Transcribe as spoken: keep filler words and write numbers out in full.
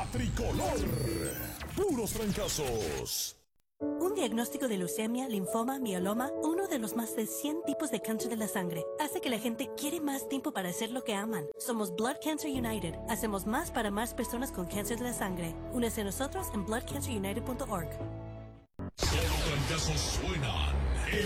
La Tricolor. Puros trancazos. Un diagnóstico de leucemia, linfoma, mieloma, uno de los más de cien tipos de cáncer de la sangre, hace que la gente quiere más tiempo para hacer lo que aman. Somos Blood Cancer United. Hacemos más para más personas con cáncer de la sangre. Únese a nosotros en blood cancer united punto org. Solo trancazos suenan.